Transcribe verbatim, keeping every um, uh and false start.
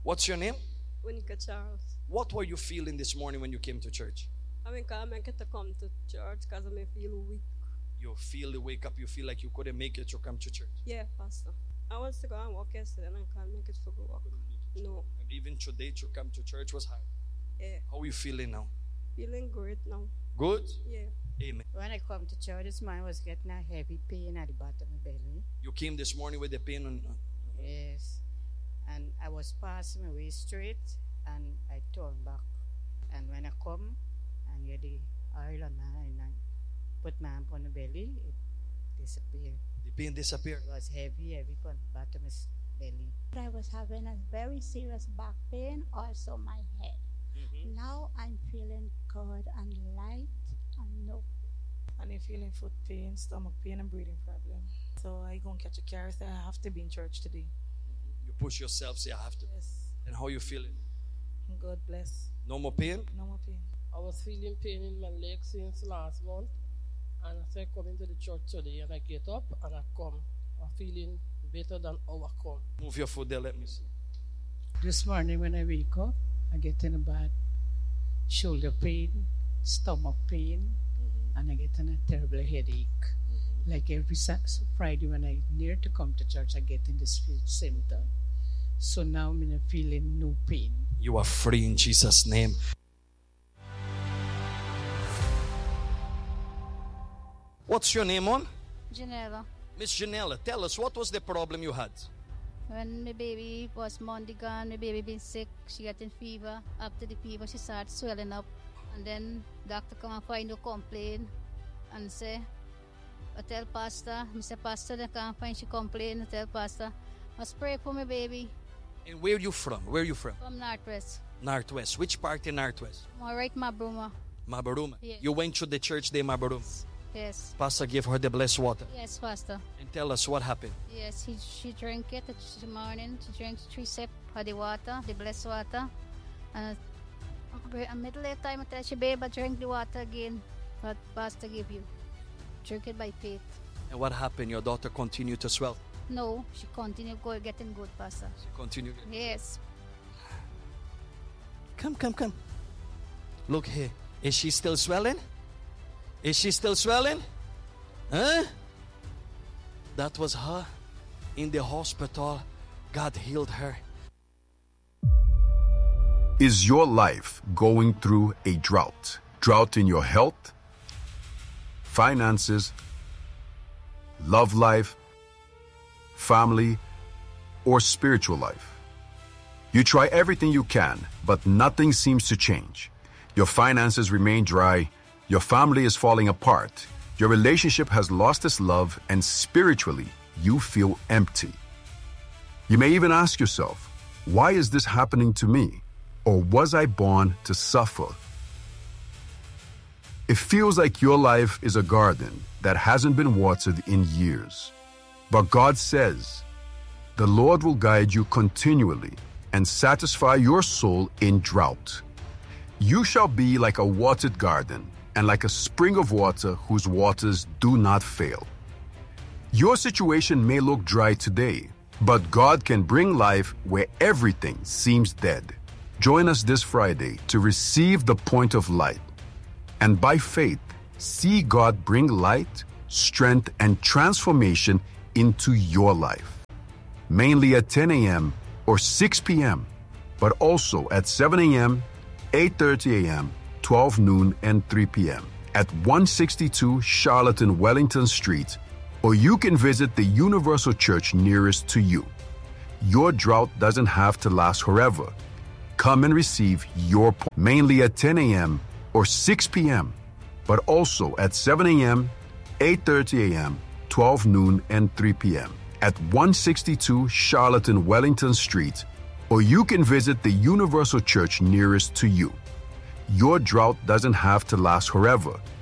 What's your name? Monica Charles. What were you feeling this morning when you came to church? I mean, I make it to come to church because I may feel weak. You feel the wake up, you feel like you couldn't make it to come to church. Yeah, Pastor. I was to go and walk yesterday and I can't make it for go walk. No. And even today to come to church was hard. Yeah. How are you feeling now? Feeling great now. Good? Yeah. Amen. When I come to church this morning, I was getting a heavy pain at the bottom of my belly. You came this morning with the pain on. Yes. And I was passing my way straight and I turned back. And when I come and get the oil on my and I put my hand on the belly, it disappeared. The pain disappeared. It was heavy, heavy on the bottom of my belly. I was having a very serious back pain, also my head. Mm-hmm. Now I'm feeling good and light and no. And I'm feeling foot pain, stomach pain, and breathing problem. So I go and catch a car, so I have to be in church today. You push yourself, say I have to. Yes. And how you feeling? God bless. No more pain? No more pain. I was feeling pain in my legs since last month. And as I come into the church today and I get up and I come, I'm feeling better than how I come. Move your foot there, let me see. This morning when I wake up, I get in a bad shoulder pain, stomach pain, mm-hmm. and I get in a terrible headache. Mm-hmm. Like every Friday when I near to come to church, I get in this symptom. So now I'm in feeling no pain. You are free in Jesus' name. What's your name on? Janella. Miss Janella, tell us, what was the problem you had? When my baby was Monday gone, my baby been sick, she getting fever. After the fever, she started swelling up. And then doctor come and find no complaint and say, I tell pastor, Mister Pastor, they can't find she complain. I tell pastor, I pray for my baby. And where are you from? Where are you from? From Northwest. Northwest. Which part in Northwest? I'm right, Mabaruma. Mabaruma? Yes. You went to the church there, Mabaruma? Yes. Pastor gave her the blessed water? Yes, Pastor. And tell us what happened. Yes, he, she drank it this morning. She drank three sips of the water, the blessed water. And a middle of time, I tell she, babe, drink the water again. What Pastor gave you. Drink it by faith. And what happened? Your daughter continued to swell? No, she continued go, getting good, Pastor. She continued? Yes. Come, come, come. Look here. Is she still swelling? Is she still swelling? Huh? That was her in the hospital. God healed her. Is your life going through a drought? Drought in your health, finances, love life, family, or spiritual life? You try everything you can, but nothing seems to change. Your finances remain dry. Your family is falling apart. Your relationship has lost its love, and spiritually, you feel empty. You may even ask yourself, why is this happening to me? Or was I born to suffer? It feels like your life is a garden that hasn't been watered in years. But God says, the Lord will guide you continually and satisfy your soul in drought. You shall be like a watered garden and like a spring of water whose waters do not fail. Your situation may look dry today, but God can bring life where everything seems dead. Join us this Friday to receive the point of light, and by faith, see God bring light, strength, and transformation into your life. Mainly at ten a.m. or six p.m., but also at seven a.m., eight thirty a.m., twelve noon, and three p.m. at one sixty-two Charlotte and Wellington Street, or you can visit the Universal Church nearest to you. Your drought doesn't have to last forever. Come and receive your point. Mainly at ten a.m. or six p.m., but also at seven a.m., eight thirty a.m., twelve noon, and three p.m. at one sixty-two Charlotte and Wellington Street, or you can visit the Universal Church nearest to you. Your drought doesn't have to last forever.